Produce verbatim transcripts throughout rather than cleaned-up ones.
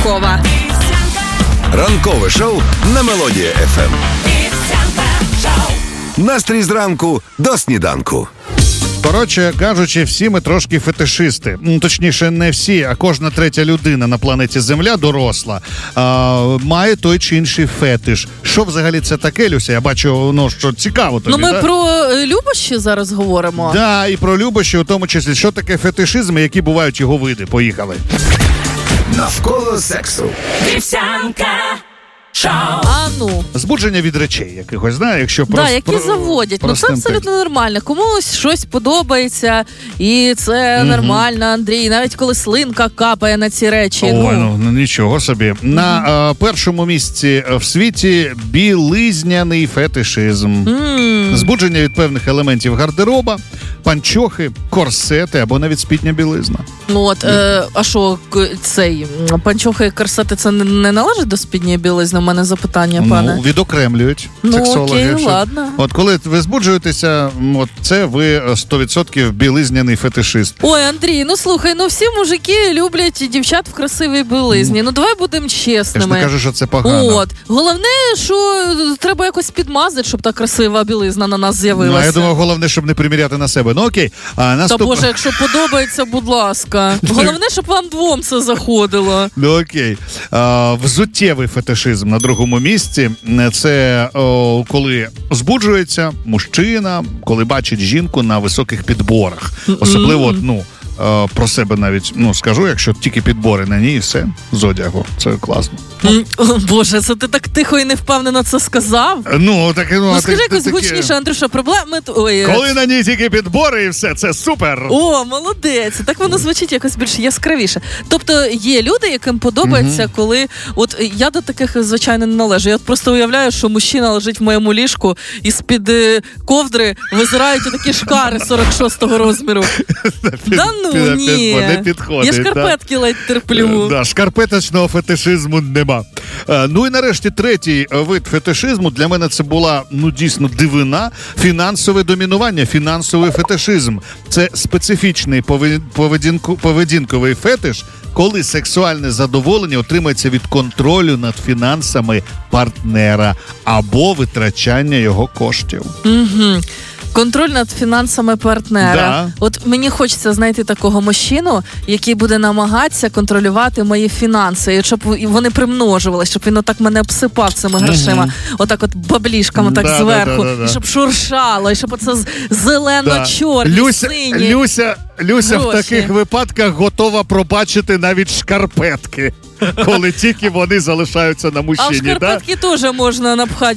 Полякова. Ранкове шоу на Мелодія еф ем. Настрій зранку до сніданку. Коротше кажучи, всі ми трошки фетишисти. Ну, точніше, не всі, а кожна третя людина на планеті Земля, доросла, а, має той чи інший фетиш. Що взагалі це таке, Люся? Я бачу, ну, що цікаво тобі, Ну, ми да? про любощі зараз говоримо. Так, да, і про любощі, у тому числі. Що таке фетишизм і які бувають його види? Поїхали. Навколо сексу. Вівсянка шоу. А ну. Збудження від речей якихось, знає, якщо да, просто... які про... заводять. Ну, це абсолютно нормально. Комусь щось подобається, і це mm-hmm. нормально, Андрій. Навіть коли слинка капає на ці речі. Ой, ну. ну, нічого собі. Mm-hmm. На а, першому місці в світі білизняний фетишизм. Mm. Збудження від певних елементів гардероба, панчохи, корсети або навіть спідня білизна. Ну от, е, а що, цей панчохи і корсети, це не, не належить до спідньої білизни? У мене запитання, пане. Ну, відокремлюють ну, сексологи. Ну, окей, ладно. От коли ви збуджуєтеся, от це ви сто відсотків білизняний фетишист. Ой, Андрій, ну слухай, ну всі мужики люблять дівчат в красивій білизні. Ну, давай будемо чесними. Я ж не кажу, що це погано. От. Головне, що треба якось підмазати, щоб та красива білизна на нас з'явилася. Ну, я думаю, головне, щоб не приміряти на себе. Ну, окей. А, наступ... Та, Боже, якщо подобається, будь ласка. Головне, щоб вам двом це заходило. Ну, окей. А, взуттєвий фетишизм на другому місці. Це о, коли збуджується мужчина, коли бачить жінку на високих підборах. Особливо, mm-hmm. ну, о, про себе навіть, ну, скажу, якщо тільки підбори на ній, все, з одягу. Це класно. О, Боже, це ти так тихо і невпевнено це сказав? Ну, так, ну, ну скажи ти, якось ти, гучніше, Андрюша, проблеми... Ой, коли на ній тільки підбори і все, це супер! О, молодець! Так воно звучить якось більш яскравіше. Тобто є люди, яким подобається, mm-hmm. коли... От я до таких, звичайно, не належу. Я от просто уявляю, що мужчина лежить в моєму ліжку і з-під ковдри визирають такі шкари сорок шостого розміру. Да ну, ні. Я шкарпетки ледь терплю. Да, шкарпеточного фетишизму нема. Ну і нарешті третій вид фетишизму, для мене це була, ну, дійсно дивина, фінансове домінування, фінансовий фетишизм. Це специфічний поведінку, поведінковий фетиш, коли сексуальне задоволення отримується від контролю над фінансами партнера або витрачання його коштів. Угу. Контроль над фінансами партнера. Да. От мені хочеться знайти такого мужчину, який буде намагатися контролювати мої фінанси, і щоб вони примножувалися, щоб він отак мене обсипав цими грошима, mm-hmm. отак от баблішками так да, зверху, да, да, да, да. і щоб шуршало, і щоб оце зелено-чорні, да. Люся, сині Люся, Люся гроші. В таких випадках готова пробачити навіть шкарпетки, коли тільки вони залишаються на мужчині. А в шкарпетки да? теж можна напхати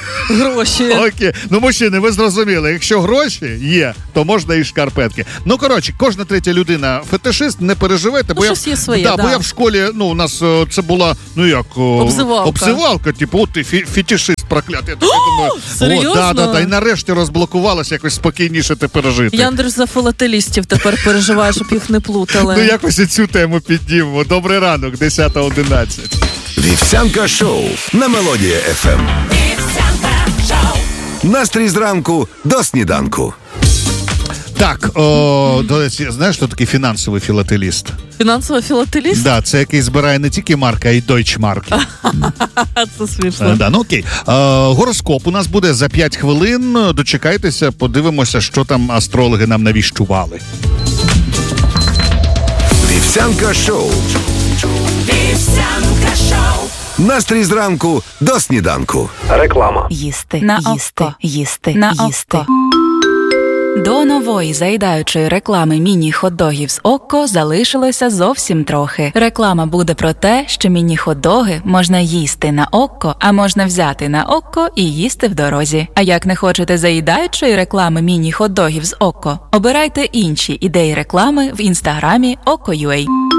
гроші. Окей. Ну, мужчини, ви зрозуміли, якщо гроші є, то можна і шкарпетки. Ну, коротше, кожна третя людина фетишист, не переживайте, бо, ну, я, є своє, да, да. бо я в школі, ну, у нас це була, ну як, обзивалка. Обзивалка, типу, от ти фі- фетишист проклятий. Я думаю, серйозно? О, да, да, да, і нарешті розблокувалася, якось спокійніше тепер жити. Я, Андрюш, за філателістів тепер переживаю, щоб їх не плутали. Ну, якось і цю тему піднімемо. Добрий ранок, десята одинадцять. Вівсянка шоу на Мелодія еф ем. Настрій зранку до сніданку. Так, о, до речі, знаєш, що такий фінансовий філателіст? Фінансовий філателіст? Да, це який збирає не тільки марки, а й дойчмарки. Це смішно. Да, ну окей. Е, гороскоп у нас буде за п'ять хвилин. Дочекайтеся, подивимося, що там астрологи нам навіщували. Вівсянка шоу. Вівсянка шоу. Настрій зранку до сніданку. Реклама. Їсти, на їсти, око. їсти, на їсти. Око. До нової заїдаючої реклами міні-хот-догів з Окко залишилося зовсім трохи. Реклама буде про те, що міні-хот-доги можна їсти на Окко, а можна взяти на Окко і їсти в дорозі. А як не хочете заїдаючої реклами міні-хот-догів з Окко, обирайте інші ідеї реклами в інстаграмі Окко.ua.